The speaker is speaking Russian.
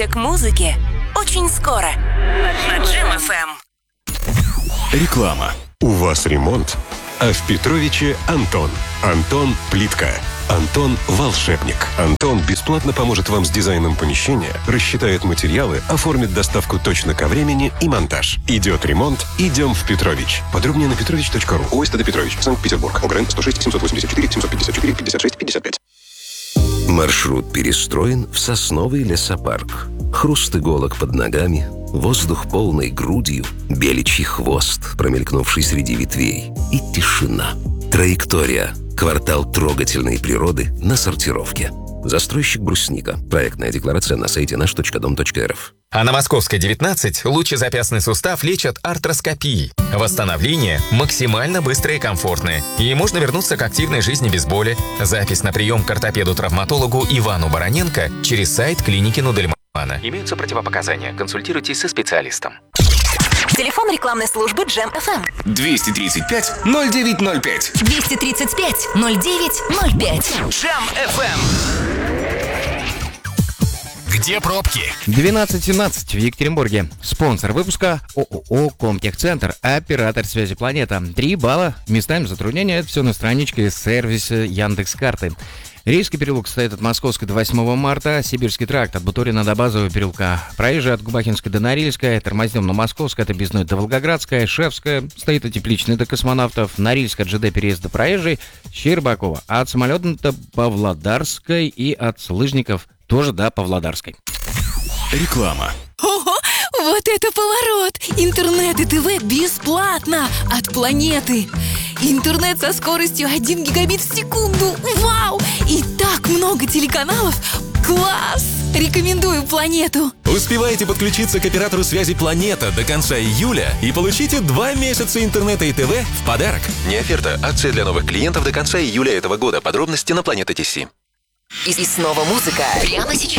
Приготовься к музыке очень скоро на Джем ФМ. Реклама. У вас ремонт, а в Петровиче Антон. Антон Плитка. Антон волшебник. Антон бесплатно поможет вам с дизайном помещения, рассчитает материалы, оформит доставку точно ко времени и монтаж. Идет ремонт, идем в Петрович. Подробнее на petrovich.ru. ОСТД Петрович, Санкт-Петербург. ОГРН 106 784 754 56 55. Маршрут перестроен в сосновый лесопарк. Хруст иголок под ногами, воздух полной грудью, беличий хвост, промелькнувший среди ветвей, и тишина. Траектория. Квартал трогательной природы на сортировке. Застройщик «Брусника». Проектная декларация на сайте наш.дом.рф. А на Московской 19 лучезапястный сустав лечат артроскопией. Восстановление максимально быстрое и комфортное. И можно вернуться к активной жизни без боли. Запись на прием к ортопеду-травматологу Ивану Бароненко через сайт клиники Нудельмана. Имеются противопоказания. Консультируйтесь со специалистом. Телефон рекламной службы Джем ФМ. 235-0905. 235-0905. Джем ФМ. Где пробки? 12:17 в Екатеринбурге. Спонсор выпуска ООО «Комтехцентр», оператор связи «Планета». 3 балла. Местами затруднения. Это все на страничке сервиса Яндекс.Карты. Рижский переулок стоит от Московской до 8 марта, Сибирский тракт от Буторина до Базового переулка, проезжая от Губахинской до Норильской, тормознем на Московской, от Объездной до Волгоградской, Шефская стоит от Тепличной до Космонавтов, Норильск от ЖД переезда проезжей, Щербакова от Самолетной до Павлодарской и от Лыжников тоже до Павлодарской. Реклама. Ого, вот это поворот! Интернет и ТВ бесплатно от Планеты. Интернет со скоростью 1 гигабит в секунду. Вау! И так много телеканалов. Класс! Рекомендую Планету. Успевайте подключиться к оператору связи «Планета» до конца июля и получите 2 месяца интернета и ТВ в подарок. Не оферта. Акция для новых клиентов до конца июля этого года. Подробности на Планета.ТС. И снова музыка прямо сейчас.